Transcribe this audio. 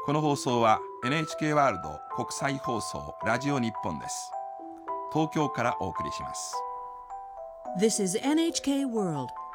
この放送は NHK ワールド国際放送ラジオ日本です。東京からお送りします。 This is NHK World